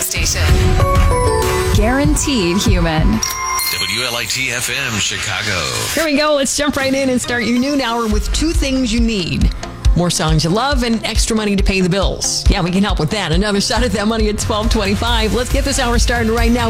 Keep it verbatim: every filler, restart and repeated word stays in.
station. Guaranteed human. W L I T F M Chicago. Here we go. Let's jump right in and start your noon hour with two things you need. More songs you love and extra money to pay the bills. Yeah, we can help with that. Another shot at that money at twelve twenty-five. Let's get this hour started right now.